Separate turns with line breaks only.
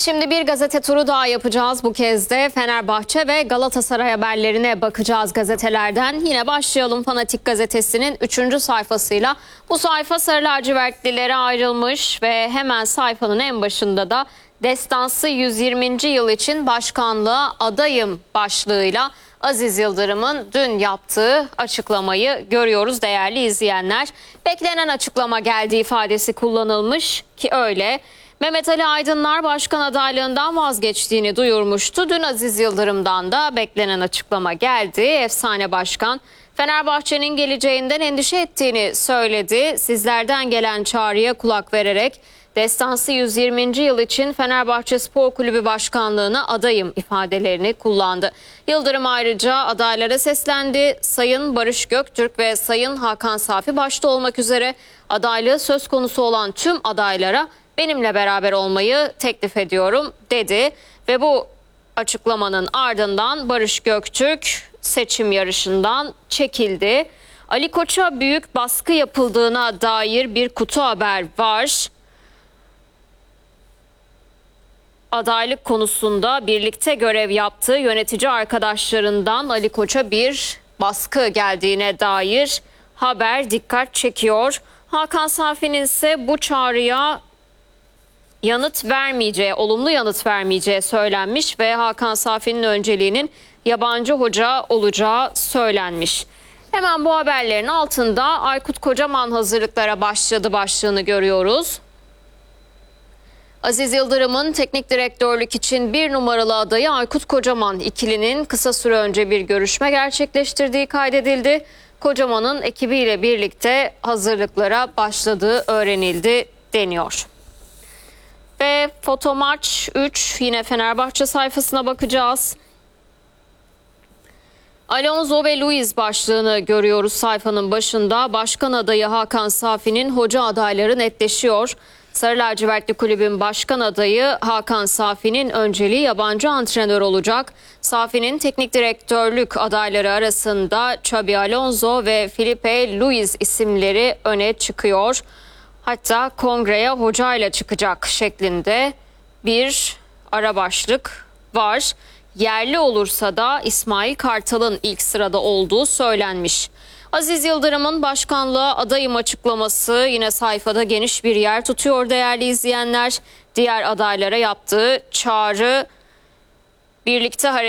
Şimdi bir gazete turu daha yapacağız. Bu kez de Fenerbahçe ve Galatasaray haberlerine bakacağız gazetelerden. Yine başlayalım Fanatik Gazetesi'nin 3. sayfasıyla. Bu sayfa sarı lacivertlilere ayrılmış ve hemen sayfanın en başında da destansı 120. yıl için başkanlığa adayım başlığıyla Aziz Yıldırım'ın dün yaptığı açıklamayı görüyoruz değerli izleyenler. Beklenen açıklama geldi ifadesi kullanılmış ki öyle. Mehmet Ali Aydınlar başkan adaylığından vazgeçtiğini duyurmuştu. Dün Aziz Yıldırım'dan da beklenen açıklama geldi. Efsane başkan Fenerbahçe'nin geleceğinden endişe ettiğini söyledi. Sizlerden gelen çağrıya kulak vererek destansı 120. yıl için Fenerbahçe Spor Kulübü başkanlığına adayım ifadelerini kullandı. Yıldırım ayrıca adaylara seslendi. Sayın Barış Göktürk ve Sayın Hakan Safi başta olmak üzere adaylığı söz konusu olan tüm adaylara benimle beraber olmayı teklif ediyorum dedi ve bu açıklamanın ardından Barış Göktürk seçim yarışından çekildi. Ali Koç'a büyük baskı yapıldığına dair bir kutu haber var. Adaylık konusunda birlikte görev yaptığı yönetici arkadaşlarından Ali Koç'a bir baskı geldiğine dair haber dikkat çekiyor. Hakan Safi'nin ise bu çağrıya yanıt vermeyeceği, olumlu yanıt vermeyeceği söylenmiş ve Hakan Safi'nin önceliğinin yabancı hoca olacağı söylenmiş. Hemen bu haberlerin altında Aykut Kocaman hazırlıklara başladı başlığını görüyoruz. Aziz Yıldırım'ın teknik direktörlük için 1 numaralı adayı Aykut Kocaman ikilinin kısa süre önce bir görüşme gerçekleştirdiği kaydedildi. Kocaman'ın ekibiyle birlikte hazırlıklara başladığı öğrenildi deniyor. Ve Fotomaç 3 yine Fenerbahçe sayfasına bakacağız. Alonso ve Luiz başlığını görüyoruz sayfanın başında. Başkan adayı Hakan Safi'nin hoca adayları netleşiyor. Sarı lacivertli kulübün başkan adayı Hakan Safi'nin önceliği yabancı antrenör olacak. Safi'nin teknik direktörlük adayları arasında Xabi Alonso ve Felipe Luiz isimleri öne çıkıyor. Hatta kongreye hocayla çıkacak şeklinde bir ara başlık var. Yerli olursa da İsmail Kartal'ın ilk sırada olduğu söylenmiş. Aziz Yıldırım'ın başkanlığa adayım açıklaması yine sayfada geniş bir yer tutuyor değerli izleyenler. Diğer adaylara yaptığı çağrı birlikte hareket